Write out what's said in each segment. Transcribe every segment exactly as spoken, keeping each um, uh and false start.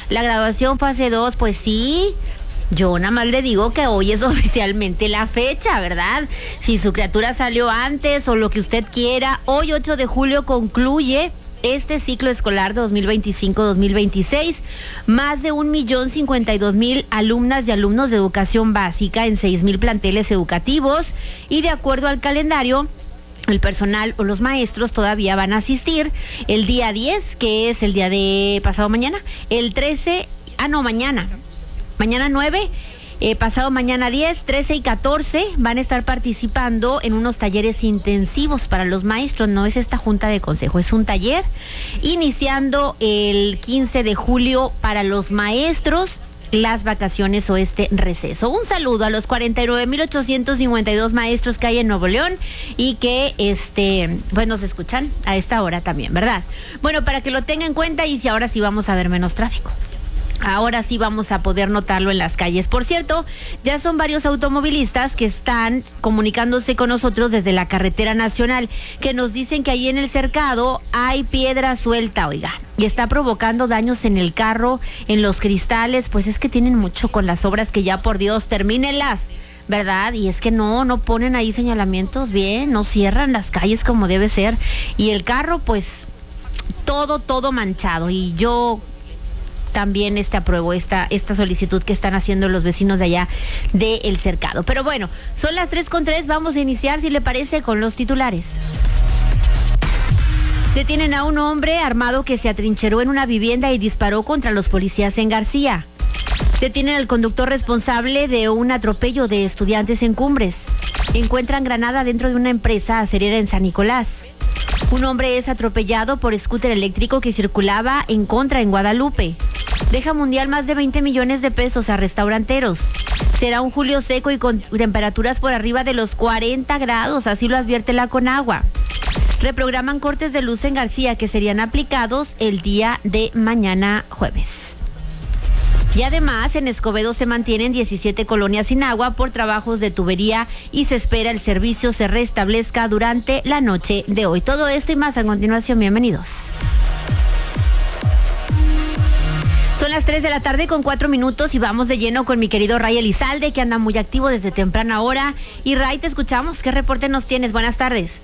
La graduación fase dos, pues sí. Yo nada más le digo que hoy es oficialmente la fecha, ¿verdad? Si su criatura salió antes o lo que usted quiera, hoy ocho de julio concluye este ciclo escolar dos mil veinticinco dos mil veintiséis. Más de un millón cincuenta y dos mil alumnas y alumnos de educación básica en seis mil planteles educativos, y de acuerdo al calendario, el personal o los maestros todavía van a asistir el día diez, que es el día de pasado mañana, el trece, ah no, mañana, mañana nueve, eh, pasado mañana diez, trece y catorce van a estar participando en unos talleres intensivos para los maestros. No es esta junta de consejo, es un taller iniciando el quince de julio para los maestros, las vacaciones o este receso. Un saludo a los cuarenta y nueve mil ochocientos cincuenta y dos maestros que hay en Nuevo León y que este pues nos escuchan a esta hora también, ¿verdad? Bueno, para que lo tenga en cuenta, y si ahora sí vamos a ver menos tráfico. Ahora sí vamos a poder notarlo en las calles. Por cierto, ya son varios automovilistas que están comunicándose con nosotros desde la carretera nacional, que nos dicen que ahí en el cercado hay piedra suelta, oiga, y está provocando daños en el carro, en los cristales. Pues es que tienen mucho con las obras, que ya por Dios, termínenlas, ¿verdad? Y es que no, no ponen ahí señalamientos bien, no cierran las calles como debe ser, y el carro pues todo, todo manchado. Y yo también este apruebo esta, esta solicitud que están haciendo los vecinos de allá de El Cercado. Pero bueno, son las tres con tres, vamos a iniciar, si le parece, con los titulares. Detienen a un hombre armado que se atrincheró en una vivienda y disparó contra los policías en García. Detienen al conductor responsable de un atropello de estudiantes en Cumbres. Encuentran granada dentro de una empresa acerera en San Nicolás. Un hombre es atropellado por scooter eléctrico que circulaba en contra en Guadalupe. Deja mundial más de veinte millones de pesos a restauranteros. Será un julio seco y con temperaturas por arriba de los cuarenta grados, así lo advierte la Conagua. Reprograman cortes de luz en García que serían aplicados el día de mañana jueves. Y además, en Escobedo se mantienen diecisiete colonias sin agua por trabajos de tubería y se espera el servicio se restablezca durante la noche de hoy. Todo esto y más a continuación, bienvenidos. Son las tres de la tarde con cuatro minutos y vamos de lleno con mi querido Ray Elizalde, que anda muy activo desde temprana hora. Y Ray, te escuchamos. ¿Qué reporte nos tienes? Buenas tardes.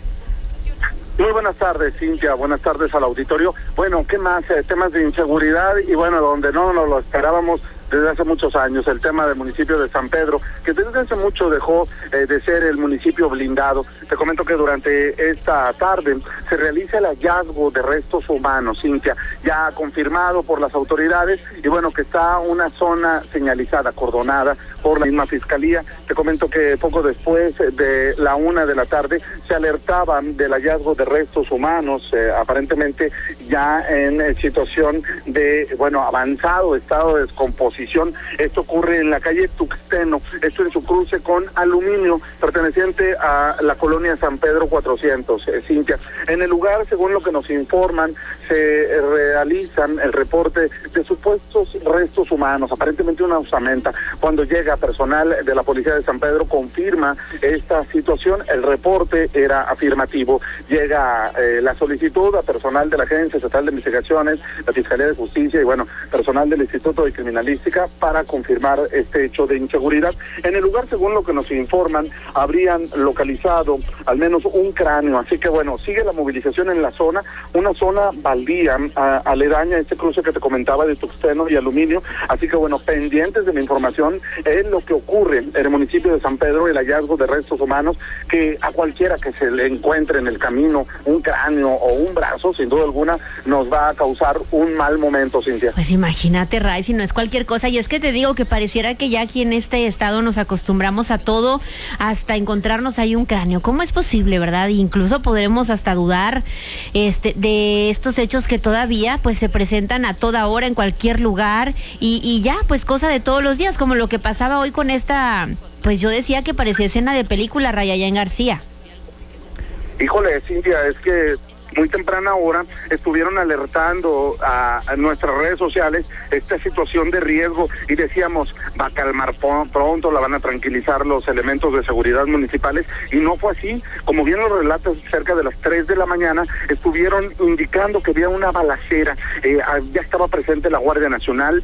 Muy buenas tardes, Cintia. Buenas tardes al auditorio. Bueno, ¿qué más? Eh, temas de inseguridad y bueno, donde no nos lo esperábamos desde hace muchos años, el tema del municipio de San Pedro, que desde hace mucho dejó eh, de ser el municipio blindado. Te comento que durante esta tarde se realiza el hallazgo de restos humanos, Cintia, ya confirmado por las autoridades, y bueno, que está una zona señalizada, acordonada por la misma fiscalía. Te comento que poco después de la una de la tarde se alertaban del hallazgo de restos humanos, eh, aparentemente ya en eh, situación de, bueno, avanzado estado de descomposición. Esto ocurre en la calle Tuxteno, esto en su cruce con Aluminio, perteneciente a la colonia San Pedro cuatrocientos, eh, Cintia. En el lugar, según lo que nos informan, se realizan el reporte de supuestos restos humanos, aparentemente una osamenta. Cuando llega personal de la policía de San Pedro, confirma esta situación, el reporte era afirmativo. Llega eh, la solicitud a personal de la Agencia Estatal de Investigaciones, la Fiscalía de Justicia y bueno, personal del Instituto de Criminalística para confirmar este hecho de inseguridad. En el lugar, según lo que nos informan, habrían localizado al menos un cráneo, así que bueno, sigue la movilización en la zona, una zona baldía, a, aledaña a este cruce que te comentaba de Tuxteno y Aluminio, así que bueno, pendientes de la información en lo que ocurre en el municipio de San Pedro, el hallazgo de restos humanos, que a cualquiera que se le encuentre en el camino un cráneo o un brazo, sin duda alguna, nos va a causar un mal momento, Cintia. Pues imagínate, Ray, si no es cualquier cosa. Y es que te digo que pareciera que ya aquí en este estado nos acostumbramos a todo, hasta encontrarnos ahí un cráneo. ¿Cómo es posible, verdad? Incluso podremos hasta dudar este de estos hechos que todavía pues se presentan a toda hora en cualquier lugar y, y ya pues cosa de todos los días, como lo que pasaba hoy con esta, pues yo decía que parecía escena de película, Ray, allá en García. Híjole, Cintia, es que muy temprana hora estuvieron alertando a, a nuestras redes sociales esta situación de riesgo y decíamos, va a calmar pronto, la van a tranquilizar los elementos de seguridad municipales, y no fue así. Como bien lo relatas, cerca de las tres de la mañana estuvieron indicando que había una balacera, eh, ya estaba presente la Guardia Nacional,